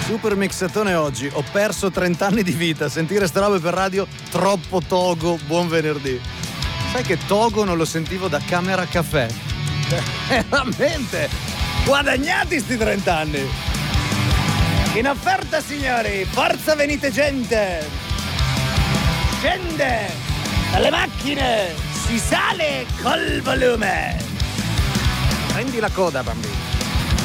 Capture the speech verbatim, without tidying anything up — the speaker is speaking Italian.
Super mixatone oggi. Ho perso trenta anni di vita. Sentire ste robe per radio, troppo Togo. Buon venerdì. Sai che Togo non lo sentivo da Camera Caffè? Veramente guadagnati sti trenta anni. In offerta, signori, forza venite gente. Scende dalle macchine, si sale col volume. Prendi la coda, bambino.